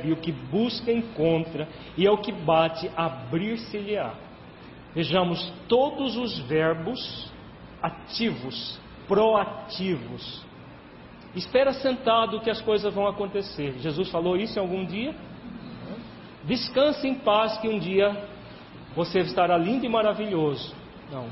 recebe, o que busca encontra, e ao que bate abrir-se-lhe-á. Vejamos todos os verbos ativos, proativos. Espera sentado que as coisas vão acontecer. Jesus falou isso em algum dia? Descanse em paz que um dia você estará lindo e maravilhoso. Não.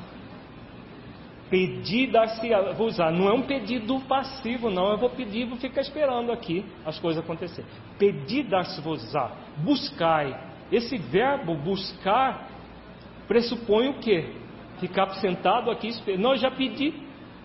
Pedir dar-se-vos-á. Não é um pedido passivo, não. Eu vou pedir, vou ficar esperando aqui as coisas acontecerem. Pedir dar-se-vos-á. Buscai. Esse verbo buscar pressupõe o quê? Ficar sentado aqui esperando. Não, eu já pedi.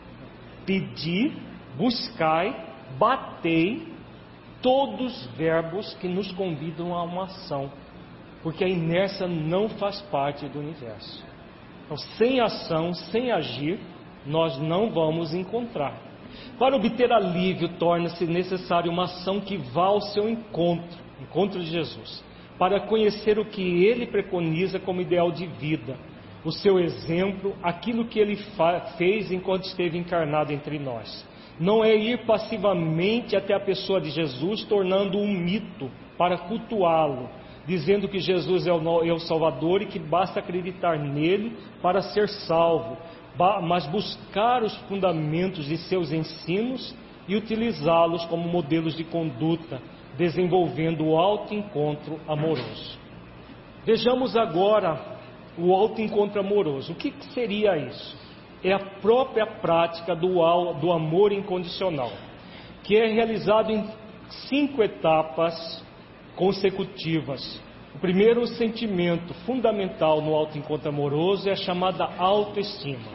Pedir, buscai, batei. Todos verbos que nos convidam a uma ação. Porque a inércia não faz parte do universo. Então, sem ação, sem agir, nós não vamos encontrar. Para obter alívio, torna-se necessário uma ação que vá ao seu encontro de Jesus, para conhecer o que Ele preconiza como ideal de vida, o seu exemplo, aquilo que Ele fez enquanto esteve encarnado entre nós. Não é ir passivamente até a pessoa de Jesus, tornando um mito para cultuá-lo, dizendo que Jesus é o Salvador e que basta acreditar nele para ser salvo, mas buscar os fundamentos de seus ensinos e utilizá-los como modelos de conduta, desenvolvendo o autoencontro amoroso. Vejamos agora o autoencontro amoroso. O que seria isso? É a própria prática do amor incondicional, que é realizado em 5 etapas consecutivas. O primeiro sentimento fundamental no autoencontro amoroso é a chamada autoestima.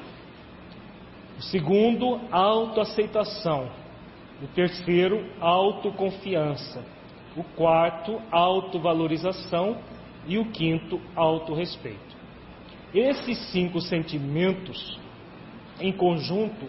O segundo, autoaceitação. O terceiro, autoconfiança. O quarto, autovalorização. E o quinto, autorrespeito. Esses 5 sentimentos, em conjunto,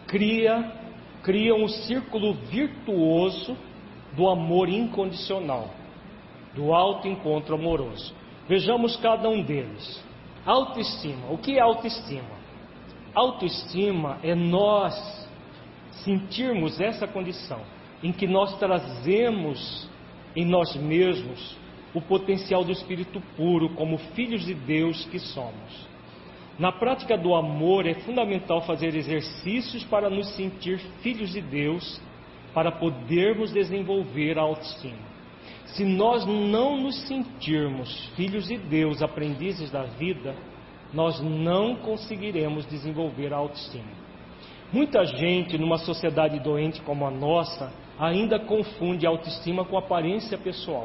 criam um círculo virtuoso do amor incondicional, do autoencontro amoroso. Vejamos cada um deles. Autoestima. O que é autoestima? Autoestima é nós sentirmos essa condição em que nós trazemos em nós mesmos o potencial do Espírito puro como filhos de Deus que somos. Na prática do amor é fundamental fazer exercícios para nos sentir filhos de Deus, para podermos desenvolver a autoestima. Se nós não nos sentirmos filhos de Deus, aprendizes da vida, nós não conseguiremos desenvolver a autoestima. Muita gente, numa sociedade doente como a nossa, ainda confunde a autoestima com aparência pessoal.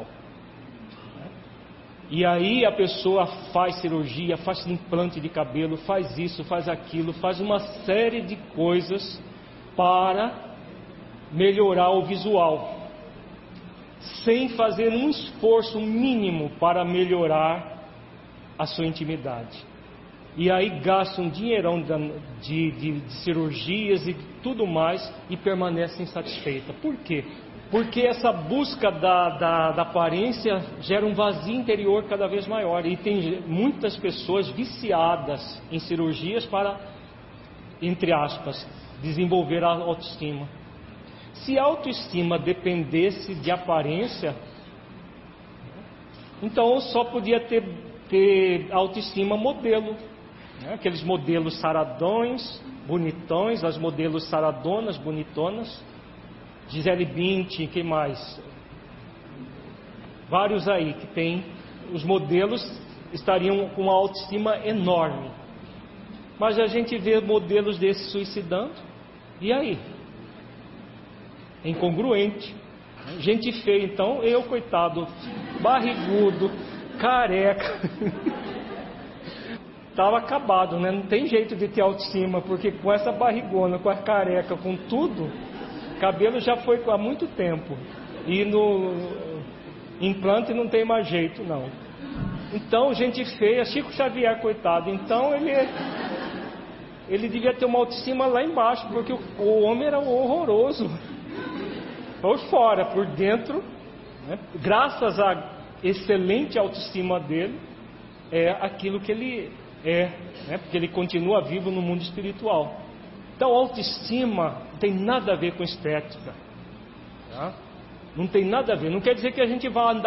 E aí a pessoa faz cirurgia, faz implante de cabelo, faz isso, faz aquilo, faz uma série de coisas para melhorar o visual, sem fazer um esforço mínimo para melhorar a sua intimidade. E aí gasta um dinheirão de cirurgias e tudo mais e permanece insatisfeita. Por quê? Porque essa busca da aparência gera um vazio interior cada vez maior. E tem muitas pessoas viciadas em cirurgias para, entre aspas, desenvolver a autoestima. Se a autoestima dependesse de aparência, então só podia ter autoestima modelo. Aqueles modelos saradões, bonitões, as modelos saradonas, bonitonas. Gisele Bündchen, quem mais? Vários aí que tem. Os modelos estariam com uma autoestima enorme. Mas a gente vê modelos desses suicidando. E aí? É incongruente. Gente feia. Então eu, coitado, barrigudo, careca, estava acabado, né? Não tem jeito de ter autoestima, porque com essa barrigona, com a careca, com tudo, cabelo já foi há muito tempo. E no implante não tem mais jeito, não. Então, gente feia, Chico Xavier, coitado. Então, ele devia ter uma autoestima lá embaixo, porque o homem era horroroso. Por fora, por dentro, né? Graças à excelente autoestima dele, é aquilo que ele é, né? Porque ele continua vivo no mundo espiritual. Então, autoestima não tem nada a ver com estética, tá? Não tem nada a ver. Não quer dizer que a gente vá andar